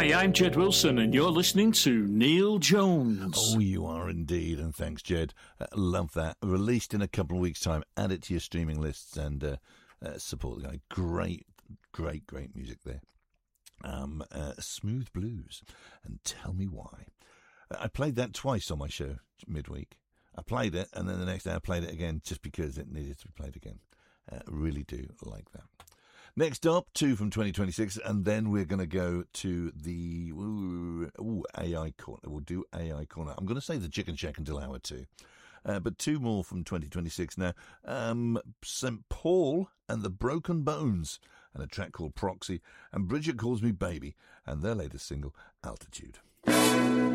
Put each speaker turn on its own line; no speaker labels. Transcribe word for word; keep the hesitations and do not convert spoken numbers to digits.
Hi, I'm Jed Wilson, and you're listening to Neil Jones.
Oh, you are indeed, and thanks, Jed. Uh, love that. Released in a couple of weeks' time. Add it to your streaming lists and uh, uh, support the guy. Great, great, great music there. Um, uh, Smooth Blues, and Tell Me Why. I played that twice on my show midweek. I played it, and then the next day I played it again just because it needed to be played again. Uh, really do like that. Next up, two from twenty twenty-six, and then we're going to go to the ooh, ooh, A I Corner. We'll do A I Corner. I'm going to say the Chicken Shack until hour two. Uh, but two more from twenty twenty-six now. Um, Saint Paul and the Broken Bones, and a track called Proxy, and Bridget Calls Me Baby, and their latest single, Altitude.